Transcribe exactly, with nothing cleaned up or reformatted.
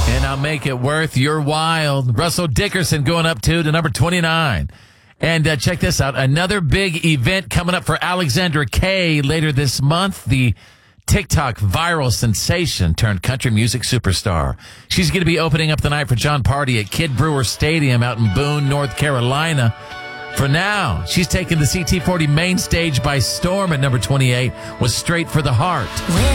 And I'll make it worth your while. Russell Dickerson going up two to number twenty-nine. And uh, check this out. Another big event coming up for Alexandra Kay later this month. The TikTok viral sensation turned country music superstar. She's going to be opening up the night for John Party at Kid Brewer Stadium out in Boone, North Carolina. For now, she's taking the C T forty main stage by storm at number twenty-eight with Straight for the Heart.